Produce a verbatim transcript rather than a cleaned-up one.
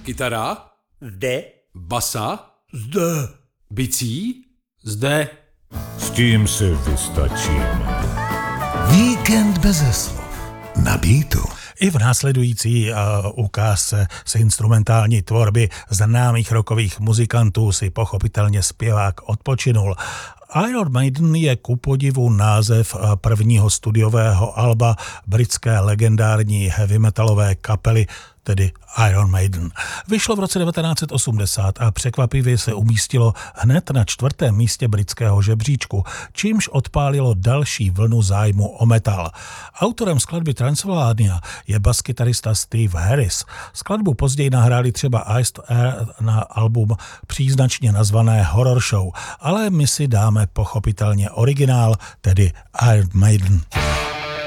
Kytara? Zde. Basa? Zde. Bicí? Zde. S tím si vystačíme. Víkend beze slov. Na Beatu. I v následující uh, ukázce z instrumentální tvorby známých rockových muzikantů si pochopitelně zpěvák odpočinul. Iron Maiden je ku podivu název prvního studiového alba britské legendární heavy metalové kapely, tedy Iron Maiden. Vyšlo v roce devatenáct set osmdesát a překvapivě se umístilo hned na čtvrtém místě britského žebříčku, čímž odpálilo další vlnu zájmu o metal. Autorem skladby Transylvania je baskytarista Steve Harris. Skladbu později nahráli třeba Iced Air na album příznačně nazvané Horror Show, ale my si dáme pochopitelně originál, tedy Iron Maiden.